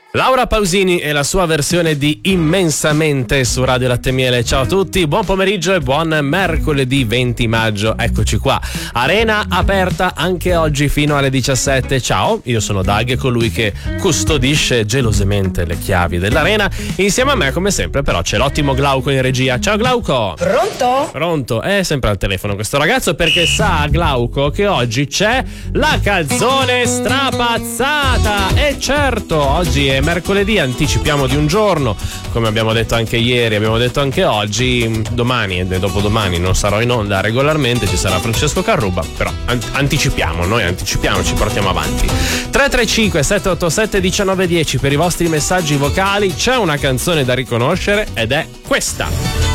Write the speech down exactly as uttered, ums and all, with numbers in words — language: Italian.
Laura Pausini e la sua versione di Immensamente su Radio Latte e Miele. Ciao a tutti, buon pomeriggio e buon mercoledì venti maggio. Eccoci qua, arena aperta anche oggi fino alle diciassette. Ciao, io sono Dag, colui che custodisce gelosamente le chiavi dell'arena. Insieme a me, come sempre, però c'è l'ottimo Glauco in regia. Ciao Glauco. Pronto? Pronto, è sempre al telefono questo ragazzo perché sa, Glauco, che oggi c'è la calzone strapazzata. E certo, oggi è mercoledì, anticipiamo di un giorno, come abbiamo detto anche ieri, abbiamo detto anche oggi. Domani e dopodomani non sarò in onda regolarmente, ci sarà Francesco Carruba, però an- anticipiamo, noi anticipiamo, ci portiamo avanti. tre tre cinque sette otto sette uno nove uno zero per i vostri messaggi vocali. C'è una canzone da riconoscere ed è questa.